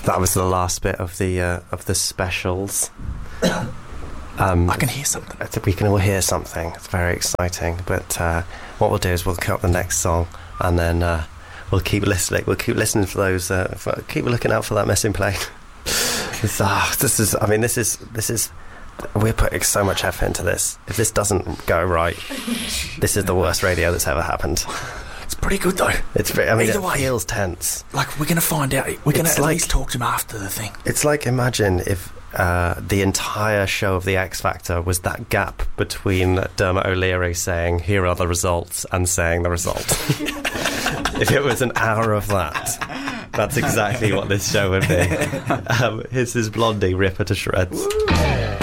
That was the last bit of the specials. I can hear something. We can all hear something. It's very exciting. But what we'll do is we'll cut up the next song, and then we'll keep listening. We'll keep listening for those. Keep looking out for that missing plane. This is. We're putting so much effort into this. If this doesn't go right, this is the worst radio that's ever happened. It's pretty good though. It feels tense. Like, we're going to find out. We're going to at least talk to him after the thing. It's like, imagine if the entire show of The X Factor was that gap between Dermot O'Leary saying, here are the results, and saying the result. If it was an hour of that, that's exactly what this show would be. This is Blondie, Rip Her to Shreds.